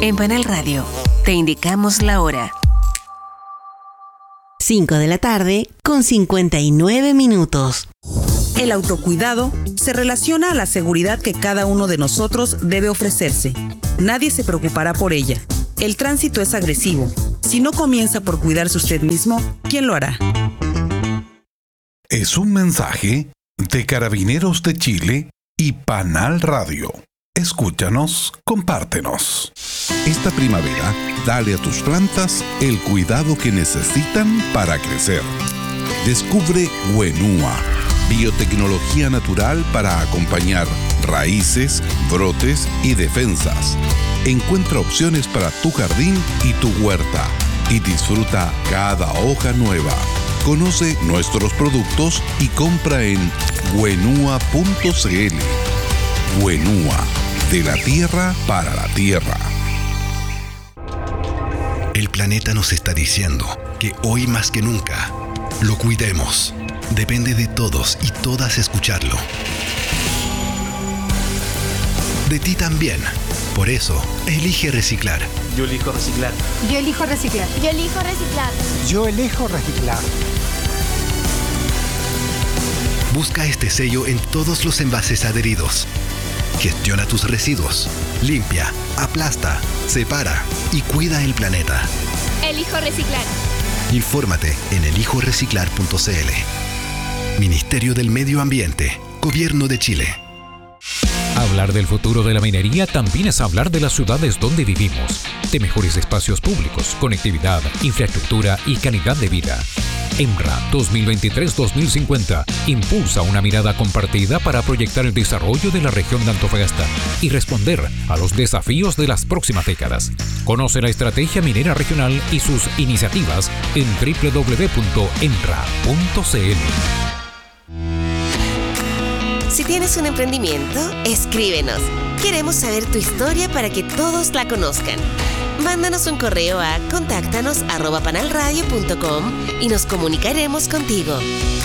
En Panal Radio, te indicamos la hora. 5:59 p.m. El autocuidado se relaciona a la seguridad que cada uno de nosotros debe ofrecerse. Nadie se preocupará por ella. El tránsito es agresivo. Si no comienza por cuidarse usted mismo, ¿quién lo hará? Es un mensaje de Carabineros de Chile y Panal Radio. Escúchanos, compártenos. Esta primavera, dale a tus plantas el cuidado que necesitan para crecer. Descubre Wenua, biotecnología natural para acompañar raíces, brotes y defensas. Encuentra opciones para tu jardín y tu huerta y disfruta cada hoja nueva. Conoce nuestros productos y compra en wenua.cl. Wenua, de la tierra para la tierra. El planeta nos está diciendo que hoy más que nunca lo cuidemos. Depende de todos y todas escucharlo. De ti también. Por eso, elige reciclar. Yo elijo reciclar. Yo elijo reciclar. Yo elijo reciclar. Yo elijo reciclar. Busca este sello en todos los envases adheridos. Gestiona tus residuos. Limpia, aplasta, separa y cuida el planeta. Elijo reciclar. Infórmate en elijoreciclar.cl. Ministerio del Medio Ambiente, Gobierno de Chile. Hablar del futuro de la minería también es hablar de las ciudades donde vivimos, de mejores espacios públicos, conectividad, infraestructura y calidad de vida. EMRA 2023-2050 impulsa una mirada compartida para proyectar el desarrollo de la región de Antofagasta y responder a los desafíos de las próximas décadas. Conoce la estrategia minera regional y sus iniciativas en www.emra.cl. Si tienes un emprendimiento, escríbenos. Queremos saber tu historia para que todos la conozcan. Mándanos un correo a contáctanos@panalradio.com y nos comunicaremos contigo.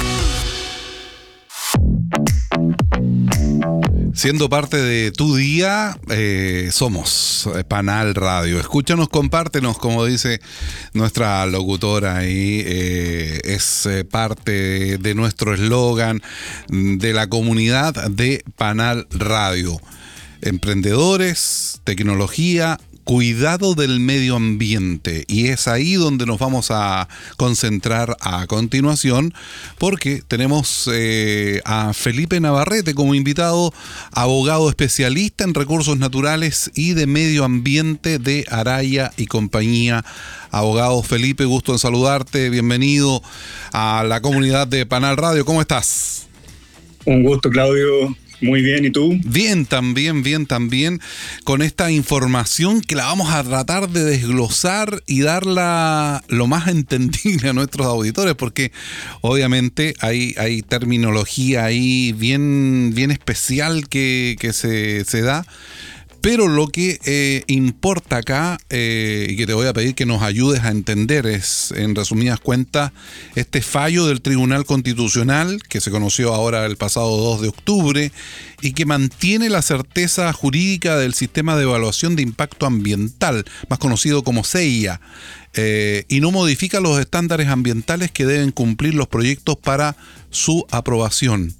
Siendo parte de tu día, somos Panal Radio. Escúchanos, compártenos, como dice nuestra locutora ahí. Es parte de nuestro eslogan de la comunidad de Panal Radio. Emprendedores, tecnología, cuidado del medio ambiente, y es ahí donde nos vamos a concentrar a continuación, porque tenemos a Felipe Navarrete como invitado, abogado especialista en recursos naturales y de medio ambiente de Araya y compañía. Abogado Felipe, gusto en saludarte, bienvenido a la comunidad de Panal Radio. ¿Cómo estás? Un gusto, Claudio. Muy bien, ¿y tú? Bien también, con esta información que la vamos a tratar de desglosar y darla lo más entendible a nuestros auditores, porque obviamente hay terminología ahí bien especial que se da. Pero lo que importa acá, y que te voy a pedir que nos ayudes a entender, es, en resumidas cuentas, este fallo del Tribunal Constitucional, que se conoció ahora el pasado 2 de octubre, y que mantiene la certeza jurídica del sistema de evaluación de impacto ambiental, más conocido como CEIA, y no modifica los estándares ambientales que deben cumplir los proyectos para su aprobación.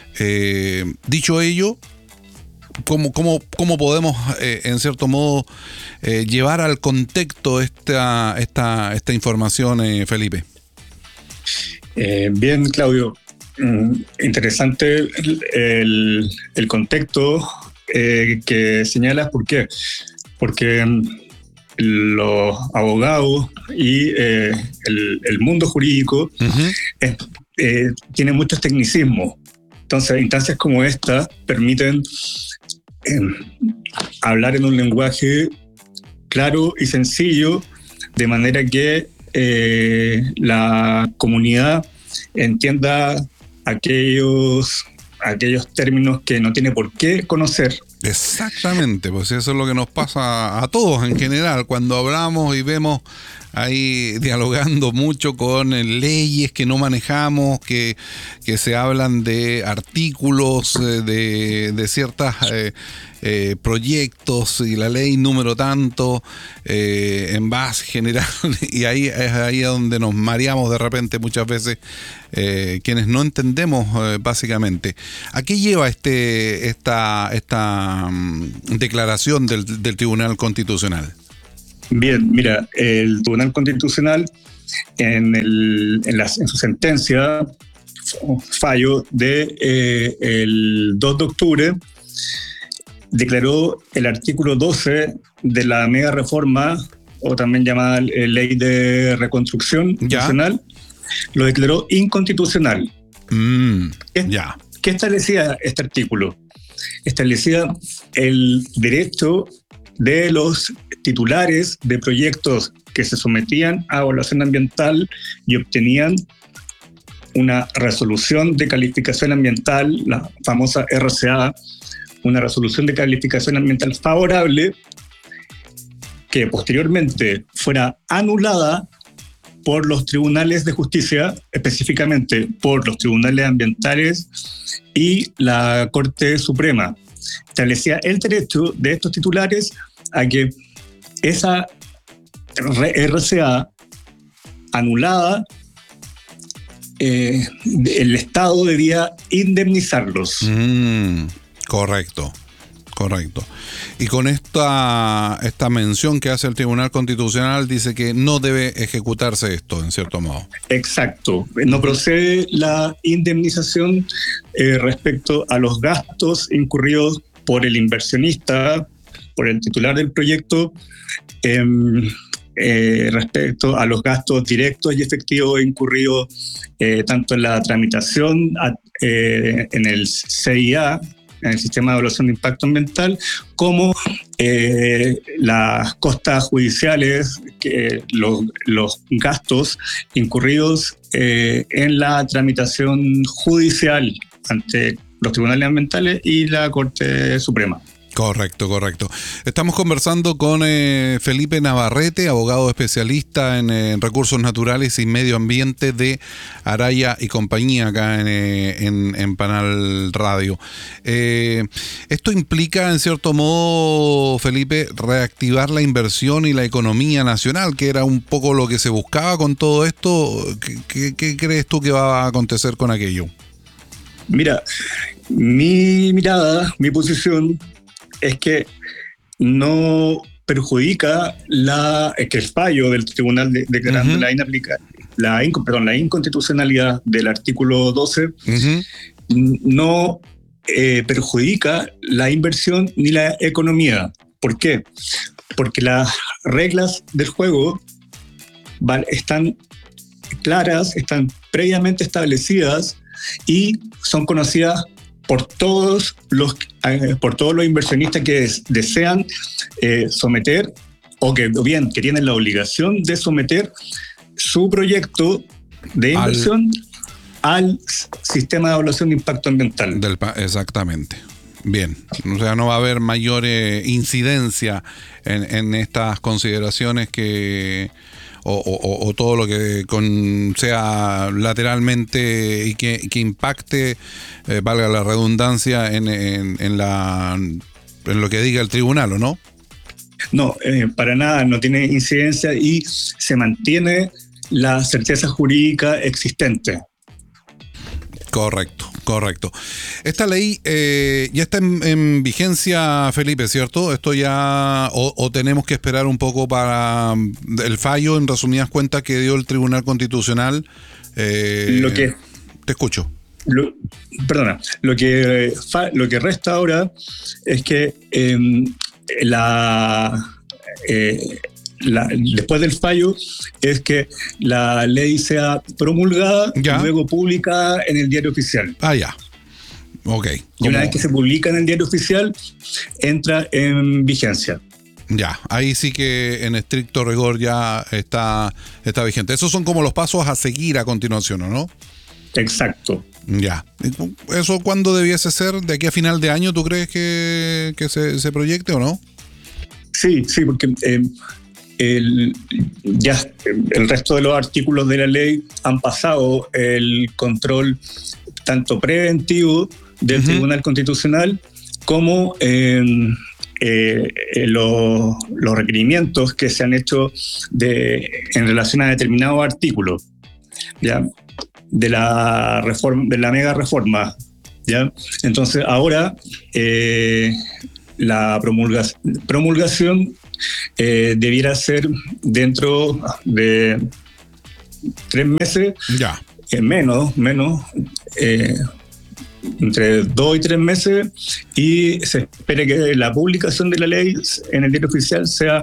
Dicho ello, ¿Cómo podemos, en cierto modo, llevar al contexto esta información, Felipe? Bien, Claudio. Interesante el contexto que señalas. ¿Por qué? Porque los abogados y el mundo jurídico tienen muchos tecnicismos. Entonces, instancias como esta permiten hablar en un lenguaje claro y sencillo, de manera que la comunidad entienda aquellos términos que no tiene por qué conocer. Exactamente, pues eso es lo que nos pasa a todos en general. Cuando hablamos y vemos ahí dialogando mucho con leyes que no manejamos, que se hablan de artículos de ciertas proyectos y la ley número tanto en base general, y ahí es ahí donde nos mareamos de repente muchas veces, quienes no entendemos básicamente. ¿A qué lleva esta declaración del Tribunal Constitucional? Bien, mira, el Tribunal Constitucional en su sentencia, fallo el 2 de octubre, declaró el artículo 12 de la mega reforma, o también llamada Ley de Reconstrucción Nacional, lo declaró inconstitucional. ¿Qué establecía este artículo? Establecía el derecho de los titulares de proyectos que se sometían a evaluación ambiental y obtenían una resolución de calificación ambiental, la famosa RCA, una resolución de calificación ambiental favorable, que posteriormente fuera anulada por los tribunales de justicia, específicamente por los tribunales ambientales y la Corte Suprema. Establecía el derecho de estos titulares a que esa RCA anulada, el Estado debía indemnizarlos. Correcto. Y con esta mención que hace el Tribunal Constitucional, dice que no debe ejecutarse esto, en cierto modo. Exacto. No procede la indemnización respecto a los gastos incurridos por el inversionista, por el titular del proyecto, respecto a los gastos directos y efectivos incurridos tanto en la tramitación en el CIA, en el Sistema de Evaluación de Impacto Ambiental, como las costas judiciales, los gastos incurridos en la tramitación judicial ante los tribunales ambientales y la Corte Suprema. Correcto. Estamos conversando con Felipe Navarrete, abogado especialista en recursos naturales y medio ambiente de Araya y compañía acá en Panal Radio. Esto implica, en cierto modo, Felipe, reactivar la inversión y la economía nacional, que era un poco lo que se buscaba con todo esto. ¿Qué crees tú que va a acontecer con aquello? Mira, mi mirada, mi posición es que no perjudica que el fallo del tribunal declarando la inconstitucionalidad del artículo 12 no perjudica la inversión ni la economía. ¿Por qué? Porque las reglas del juego están claras, están previamente establecidas y son conocidas por todos los inversionistas que desean someter o bien que tienen la obligación de someter su proyecto de inversión al sistema de evaluación de impacto ambiental. Exactamente. Bien, o sea, no va a haber mayor incidencia en estas consideraciones o todo lo que sea lateralmente y que impacte, valga la redundancia, en lo que diga el tribunal, ¿o no? No, para nada, no tiene incidencia y se mantiene la certeza jurídica existente. Correcto. Esta ley ya está en vigencia, Felipe, ¿cierto? Esto ya, o tenemos que esperar un poco para el fallo, en resumidas cuentas, que dio el Tribunal Constitucional. Te escucho. Lo que resta ahora es que después del fallo es que la ley sea promulgada y luego publicada en el Diario Oficial. Ya. Ok. Y una vez que se publica en el Diario Oficial, entra en vigencia. Ya, ahí sí que en estricto rigor ya está vigente. Esos son como los pasos a seguir a continuación, ¿no? Exacto. Ya. ¿Eso cuándo debiese ser? ¿De aquí a final de año tú crees que se proyecte o no? Sí, porque el resto de los artículos de la ley han pasado el control tanto preventivo del Tribunal Constitucional como los requerimientos que se han hecho en relación a determinados artículos, ¿ya? De la mega reforma, ¿ya? Entonces ahora la promulgación debiera ser dentro de 3 meses, ya. Menos, entre 2 y 3 meses, y se espera que la publicación de la ley en el diario oficial sea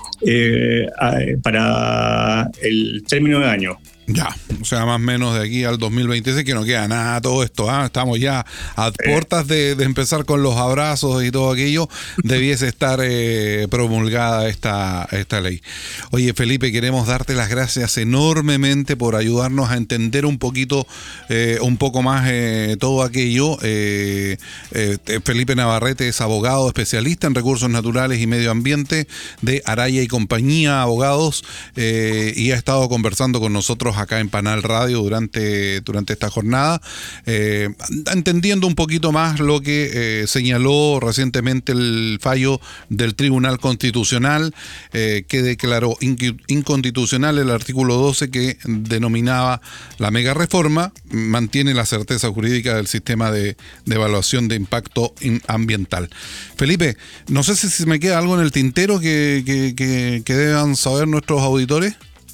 para el término de año. Ya, o sea, más o menos de aquí al 2026, que no queda nada todo esto, estamos ya a puertas de empezar con los abrazos y todo aquello. Debiese estar promulgada esta ley. Oye, Felipe, queremos darte las gracias enormemente por ayudarnos a entender un poco más todo aquello. Felipe Navarrete es abogado especialista en recursos naturales y medio ambiente de Araya y Compañía Abogados, y ha estado conversando con nosotros acá en Panal Radio durante esta jornada, entendiendo un poquito más lo que señaló recientemente el fallo del Tribunal Constitucional, que declaró inconstitucional el artículo 12 que denominaba la mega reforma, mantiene la certeza jurídica del sistema de evaluación de impacto ambiental. Felipe, no sé si me queda algo en el tintero que deban saber nuestros auditores.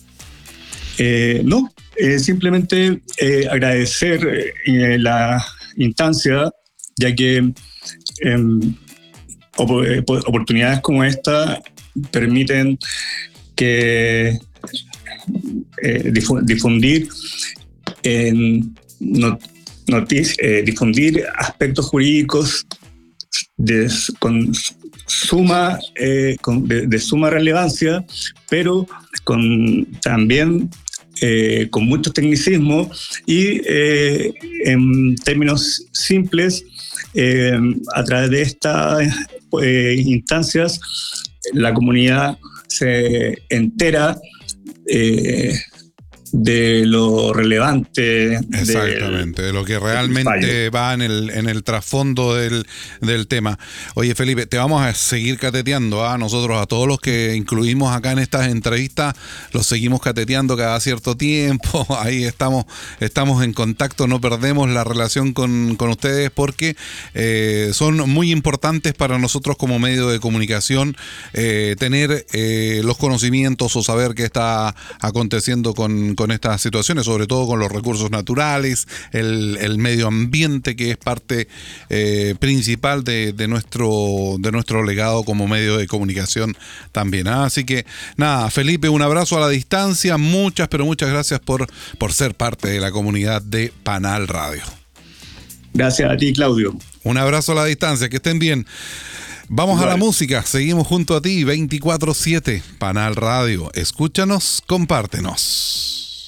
No, simplemente agradecer la instancia, ya que oportunidades como esta permiten que difundir difundir aspectos jurídicos de suma relevancia, pero también con mucho tecnicismo y en términos simples. A través de estas instancias la comunidad se entera de lo relevante. Exactamente, de lo que realmente va en el trasfondo del tema. Oye, Felipe, te vamos a seguir cateteando, nosotros a todos los que incluimos acá en estas entrevistas, los seguimos cateteando cada cierto tiempo. Ahí estamos en contacto, no perdemos la relación con ustedes, porque son muy importantes para nosotros como medio de comunicación, tener los conocimientos o saber qué está aconteciendo con estas situaciones, sobre todo con los recursos naturales, el medio ambiente, que es parte principal de nuestro legado como medio de comunicación también. Así que nada, Felipe, un abrazo a la distancia, muchas gracias por ser parte de la comunidad de Panal Radio. Gracias a ti, Claudio. Un abrazo a la distancia, que estén bien. Vamos a la música, seguimos junto a ti 24/7, Panal Radio. Escúchanos, compártenos.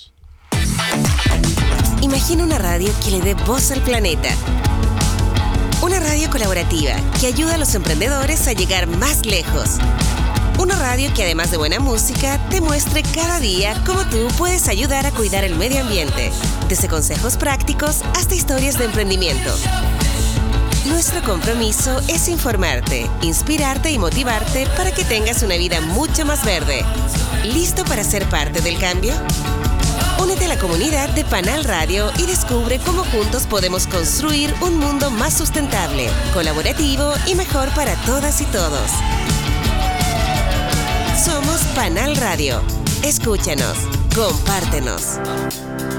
Imagina una radio que le dé voz al planeta. Una radio colaborativa que ayuda a los emprendedores a llegar más lejos. Una radio que, además de buena música, te muestre cada día cómo tú puedes ayudar a cuidar el medio ambiente, desde consejos prácticos hasta historias de emprendimiento. Nuestro compromiso es informarte, inspirarte y motivarte para que tengas una vida mucho más verde. ¿Listo para ser parte del cambio? Únete a la comunidad de Panal Radio y descubre cómo juntos podemos construir un mundo más sustentable, colaborativo y mejor para todas y todos. Somos Panal Radio. Escúchanos, compártenos.